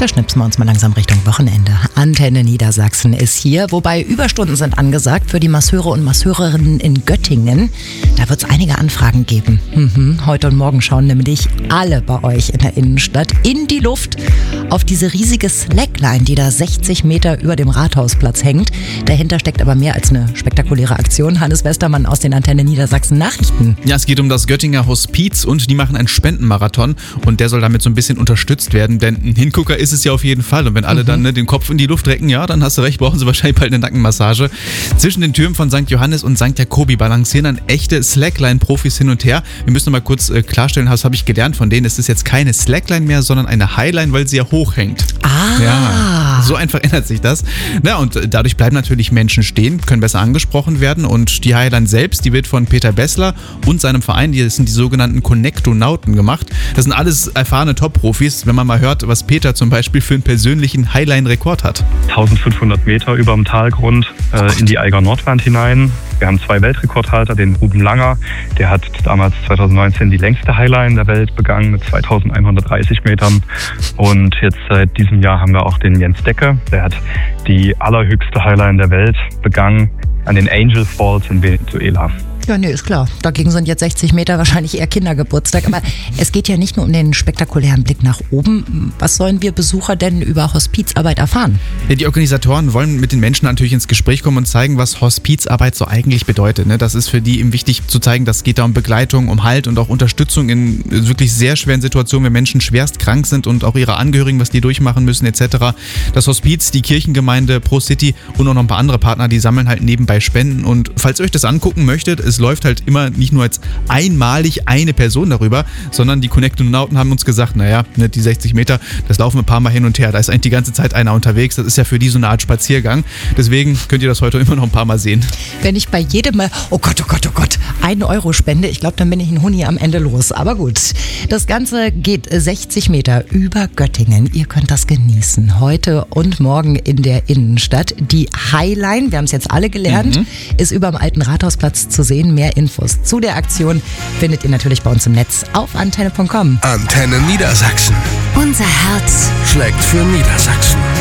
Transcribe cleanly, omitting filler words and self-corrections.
Da schnipsen wir uns mal langsam Richtung Wochenende. Antenne Niedersachsen ist hier, wobei Überstunden sind angesagt für die Masseure und Masseurinnen in Göttingen. Da wird es einige Anfragen geben. Heute und morgen schauen nämlich alle bei euch in der Innenstadt in die Luft auf diese riesige Slackline, die da 60 Meter über dem Rathausplatz hängt. Dahinter steckt aber mehr als eine spektakuläre Aktion. Hannes Westermann aus den Antenne Niedersachsen Nachrichten. Ja, es geht um das Göttinger Hospiz und die machen einen Spendenmarathon und der soll damit so ein bisschen unterstützt werden, denn ein Hingucker ist es ja auf jeden Fall und wenn alle dann den Kopf in die Luft recken, ja, dann hast du recht, brauchen sie wahrscheinlich bald eine Nackenmassage. Zwischen den Türmen von St. Johannes und St. Jakobi balancieren dann echte Slackline-Profis hin und her. Wir müssen noch mal kurz klarstellen, das habe ich gelernt von denen, es ist jetzt keine Slackline mehr, sondern eine Highline, weil sie ja hochhängt. Ja, so einfach ändert sich das. Na, und dadurch bleiben natürlich Menschen stehen, können besser angesprochen werden und die Highline selbst, die wird von Peter Bessler und seinem Verein, das sind die sogenannten Connectonauten gemacht. Das sind alles erfahrene Top-Profis, wenn man mal hört, was Peter zum Beispiel für einen persönlichen Highline-Rekord hat. 1500 Meter über dem Talgrund in die Eiger Nordwand hinein. Wir haben 2 Weltrekordhalter, den Ruben Langer, der hat damals 2019 die längste Highline der Welt begangen mit 2130 Metern. Und jetzt seit diesem Jahr haben wir auch den Jens Decke, der hat die allerhöchste Highline der Welt begangen an den Angel Falls in Venezuela. Ja, nee, ist klar. Dagegen sind jetzt 60 Meter wahrscheinlich eher Kindergeburtstag. Aber es geht ja nicht nur um den spektakulären Blick nach oben. Was sollen wir Besucher denn über Hospizarbeit erfahren? Ja, die Organisatoren wollen mit den Menschen natürlich ins Gespräch kommen und zeigen, was Hospizarbeit so eigentlich bedeutet. Das ist für die eben wichtig zu zeigen, dass es geht da um Begleitung, um Halt und auch Unterstützung in wirklich sehr schweren Situationen, wenn Menschen schwerst krank sind und auch ihre Angehörigen, was die durchmachen müssen etc. Das Hospiz, die Kirchengemeinde Pro City und auch noch ein paar andere Partner, die sammeln halt nebenbei Spenden. Und falls ihr euch das angucken möchtet, es läuft halt immer nicht nur als einmalig eine Person darüber, sondern die Connectonauten haben uns gesagt, naja, die 60 Meter, das laufen ein paar Mal hin und her. Da ist eigentlich die ganze Zeit einer unterwegs. Das ist ja für die so eine Art Spaziergang. Deswegen könnt ihr das heute immer noch ein paar Mal sehen. Wenn ich bei jedem Mal, oh Gott, 1 Euro spende, ich glaube, dann bin ich ein Huni am Ende los. Aber gut, das Ganze geht 60 Meter über Göttingen. Ihr könnt das genießen. Heute und morgen in der Innenstadt. Die Highline, wir haben es jetzt alle gelernt, ist über dem alten Rathausplatz zu sehen. Mehr Infos zu der Aktion findet ihr natürlich bei uns im Netz auf antenne.com. Antenne Niedersachsen. Unser Herz schlägt für Niedersachsen.